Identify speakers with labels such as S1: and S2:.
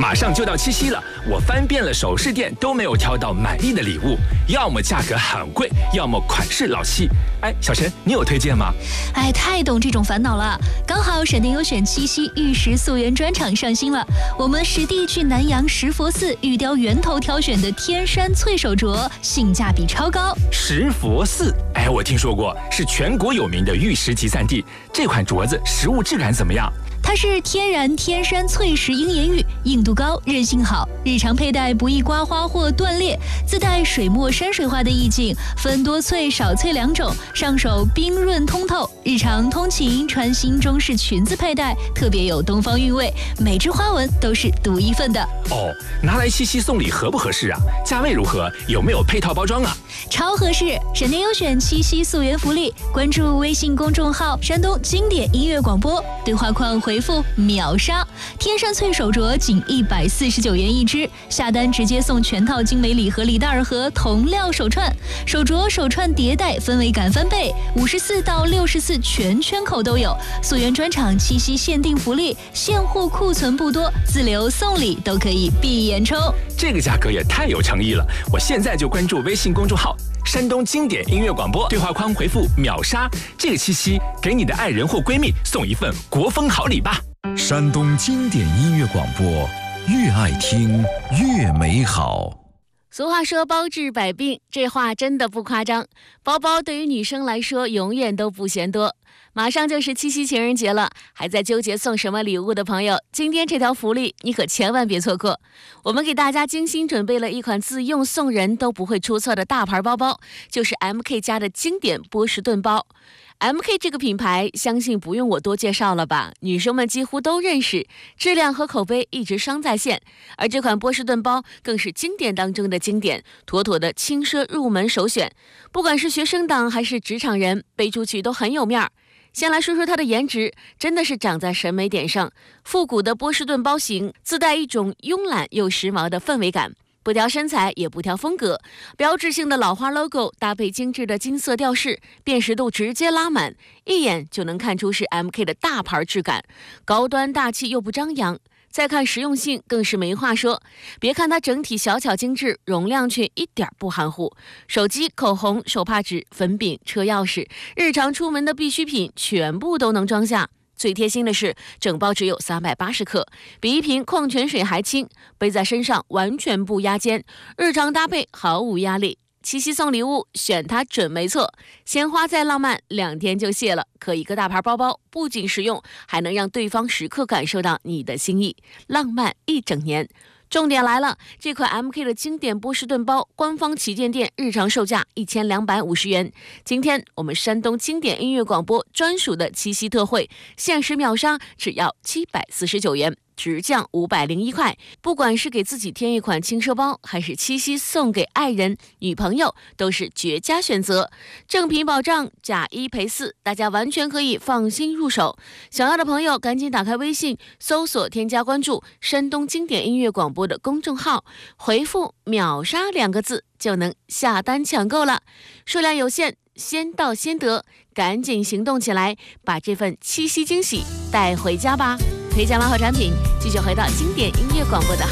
S1: 马上就到七夕了，我翻遍了首饰店都没有挑到满意的礼物，要么价格很贵，要么款式老气。哎，小陈，你有推荐吗？
S2: 哎，太懂这种烦恼了。刚好闪电优选七夕玉石溯源专场上新了，我们实地去南阳石佛寺玉雕源头挑选的天山翠手镯，性价比超高。
S1: 石佛寺，哎，我听说过，是全国有名的玉石集散地。这款镯子实物质感怎么样？
S2: 它是天然天山翠石鹰眼玉，硬度高，韧性好，日常佩戴不易刮花或断裂，自带水墨山水画的意境，分多翠少翠两种，上手冰润通透，日常通勤穿新中式裙子佩戴，特别有东方韵味，每只花纹都是独一份的。
S1: 哦，拿来七夕送礼合不合适啊？价位如何？有没有配套包装啊？
S2: 超合适！闪电优选七夕溯源福利，关注微信公众号山东经典音乐广播，对话框回复秒杀，天山翠手镯仅149元一只，下单直接送全套精美礼盒礼袋和铜料手串，手镯手串叠戴氛围感翻倍，54到64全圈口都有。溯源专场七夕限定福利，现货库存不多，自留送礼都可以闭眼抽。
S1: 这个价格也太有诚意了，我现在就关注微信公众号山东经典音乐广播，对话框回复秒杀，这个七夕给你的爱人或闺蜜送一份国风好礼吧。
S3: 山东经典音乐广播，越爱听越美好。
S4: 俗话说包治百病，这话真的不夸张。包包对于女生来说永远都不嫌多。马上就是七夕情人节了，还在纠结送什么礼物的朋友，今天这条福利你可千万别错过。我们给大家精心准备了一款自用送人都不会出错的大牌包包，就是 MK 家的经典波士顿包。MK 这个品牌相信不用我多介绍了吧，女生们几乎都认识，质量和口碑一直双在线。而这款波士顿包更是经典当中的经典，妥妥的轻奢入门首选，不管是学生党还是职场人，背出去都很有面儿。先来说说它的颜值，真的是长在审美点上。复古的波士顿包型自带一种慵懒又时髦的氛围感，不挑身材也不挑风格，标志性的老花 logo 搭配精致的金色吊饰，辨识度直接拉满，一眼就能看出是 MK 的大牌质感，高端大气又不张扬。再看实用性更是没话说，别看它整体小巧精致，容量却一点不含糊。手机、口红、手帕纸、粉饼、车钥匙，日常出门的必需品全部都能装下。最贴心的是，整包只有380克，比一瓶矿泉水还轻，背在身上完全不压肩，日常搭配毫无压力。七夕送礼物选它准没错，鲜花再浪漫2天就谢了，可一个大牌包包不仅实用，还能让对方时刻感受到你的心意，浪漫一整年。重点来了，这款 MK 的经典波士顿包官方旗舰店日常售价1250元，今天我们山东经典音乐广播专属的七夕特惠，限时秒杀，只要749元。直降501块，不管是给自己添一款轻奢包，还是七夕送给爱人、女朋友，都是绝佳选择。正品保障，假1赔4，大家完全可以放心入手。想要的朋友赶紧打开微信，搜索添加关注山东经典音乐广播的公众号，回复秒杀2个字就能下单抢购了，数量有限，先到先得，赶紧行动起来，把这份七夕惊喜带回家吧。推荐完好产品，继续回到经典音乐广播的